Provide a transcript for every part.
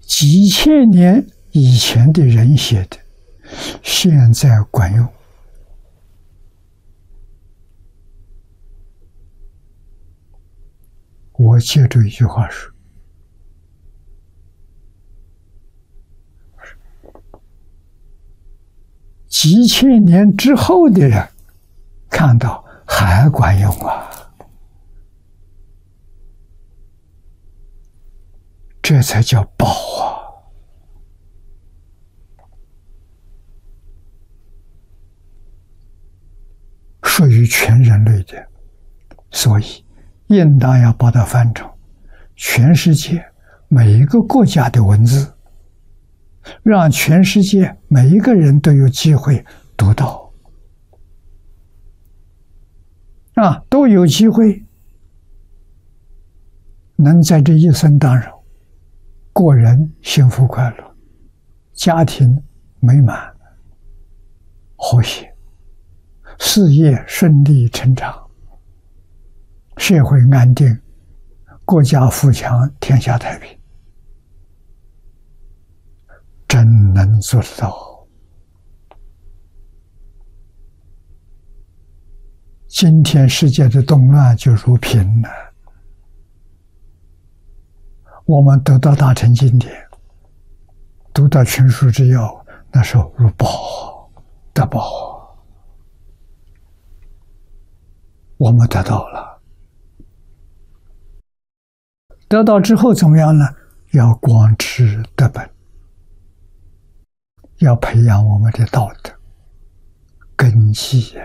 几千年以前的人写的，现在管用。我借着一句话说，几千年之后的人看到还管用啊，这才叫宝啊！属于全人类的，所以应当要把它翻成全世界每一个国家的文字，让全世界每一个人都有机会读到，都有机会能在这一生当中过人幸福快乐，家庭美满和谐，事业顺利成长，社会安定，国家富强，天下太平，真能做得到。今天世界的动乱就如贫了，我们读到大乘经典，读到群书之要，那时候如宝得宝，我们得到了。得到之后怎么样呢？要广持德本，要培养我们的道德根基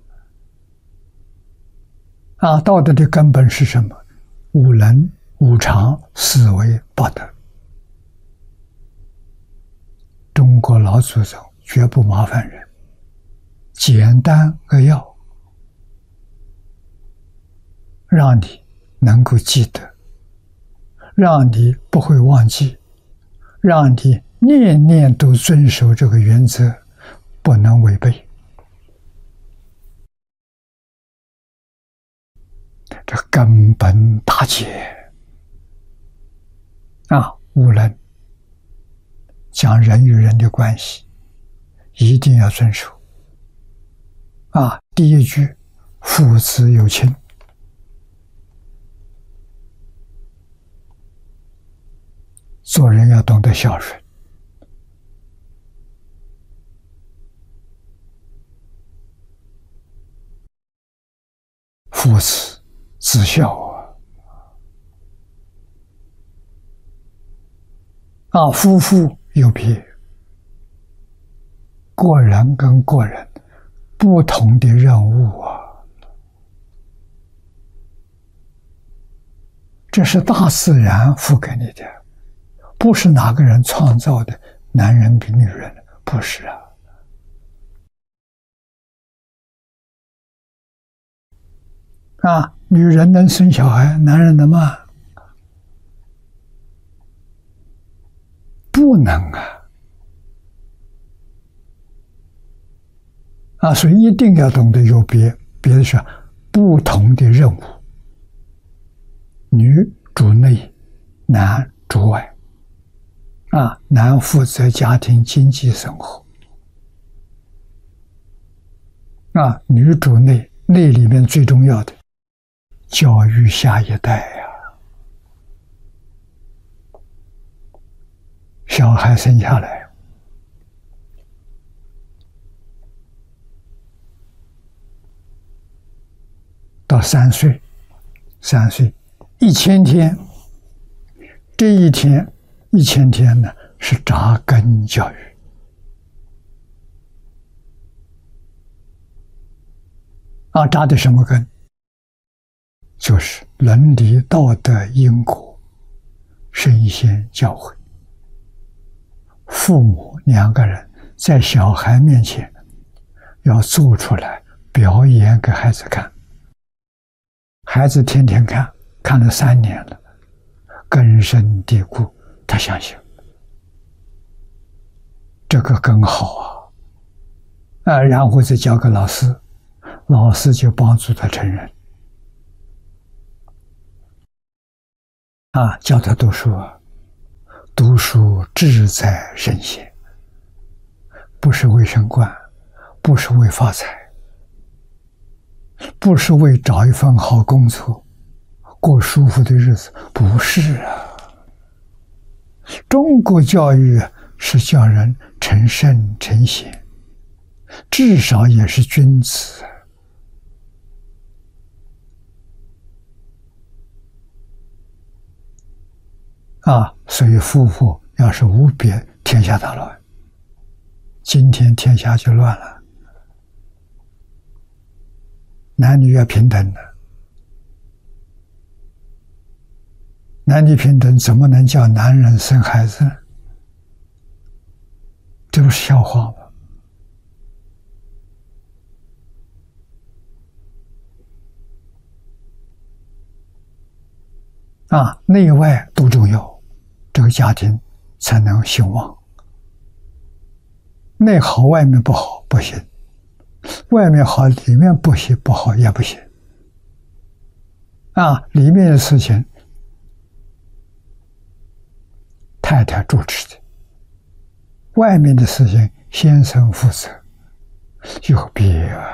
道德的根本是什么？五伦、五常、四维、八德。中国老祖宗绝不麻烦人，简单扼要，让你能够记得，让你不会忘记，让你念念都遵守这个原则，不能违背。这根本大戒无论讲人与人的关系，一定要遵守第一句，父子有亲，做人要懂得孝顺，父子子孝夫妇有别，个人跟个人不同的任务这是大自然赋给你的，不是哪个人创造的，男人比女人，不是女人能生小孩，男人能吗？不能所以一定要懂得有别的是不同的任务，女主内，男主外男负责家庭经济生活女主内，内里面最重要的教育下一代小孩生下来到3岁1000天，这一天1000天呢是扎根教育扎的什么根？就是伦理道德因果圣贤教诲。父母2个人在小孩面前要做出来表演给孩子看，孩子天天看了3年了，根深蒂固，他相信这个更好然后再交给老师，老师就帮助他成人教他读书读书志在圣贤，不是为升官，不是为发财，不是为找一份好工作，过舒服的日子，不是啊。中国教育是叫人成圣成贤，至少也是君子啊。所以夫妇要是无别，天下大乱。今天天下就乱了，男女要平等的，男女平等怎么能叫男人生孩子呢？这不是笑话吗？啊，内外都重要，这个家庭才能兴旺。内好外面不好不行，外面好里面不行不好也不行。啊，里面的事情太太主持的，外面的事情先生负责，有别啊。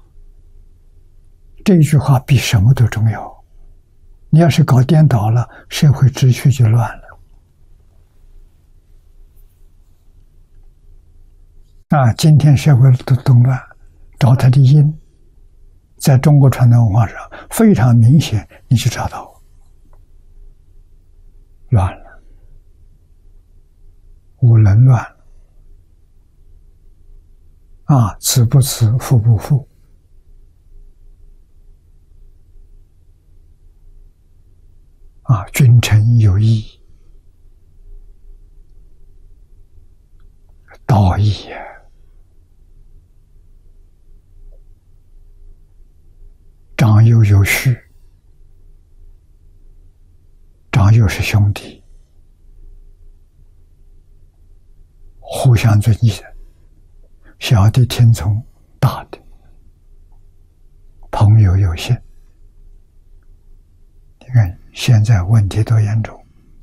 这句话比什么都重要。你要是搞颠倒了，社会秩序就乱了。啊，今天社会都动乱，找它的因，在中国传统文化上非常明显，你就找到乱了，五伦乱了，啊，子不子，父不父，啊，君臣有义，道义呀。长幼有序，长幼是兄弟，互相尊敬，小的听从大的，朋友有信。你看现在问题多严重，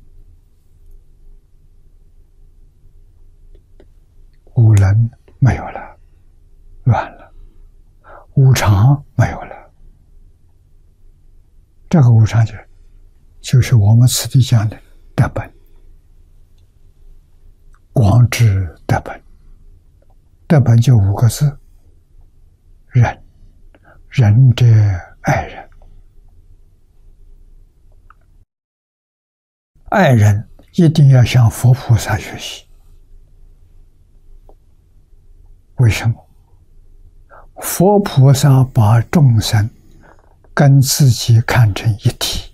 五伦没有了，乱了，五常没有了。这个无常就是我们此地讲的德本，广知德本。德本就5个字：仁。仁者爱人，爱人一定要向佛菩萨学习。为什么？佛菩萨把众生跟自己看成一体，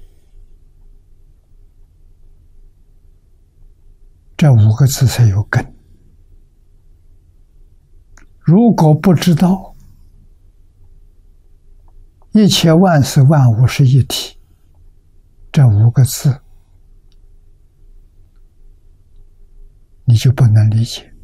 这5个字才有根。如果不知道一切万事万物是一体，这5个字你就不能理解。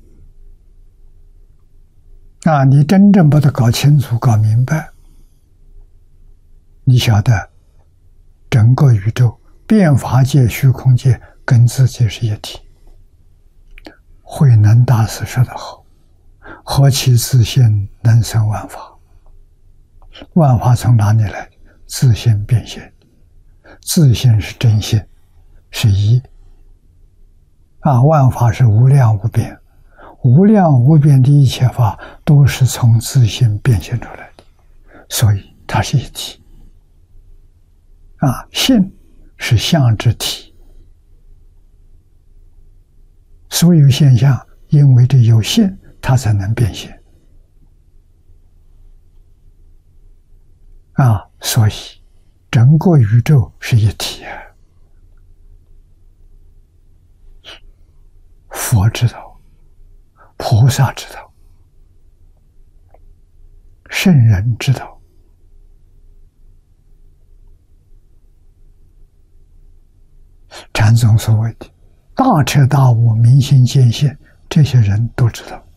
啊，你真正把它搞清楚、搞明白，你晓得整个宇宙变法界、虚空界跟自己是一体。慧能大师说得好：何其自性，能生万法。万法从哪里来？自性变现。自性是真性，是一。啊，万法是无量无边，无量无边的一切法都是从自性变现出来的，所以它是一体。啊，性是相之体，所有现象因为这有性，它才能变现。啊，所以整个宇宙是一体啊。佛知道，菩萨知道，圣人知道。禅宗所谓的大彻大悟、明心见性，这些人都知道。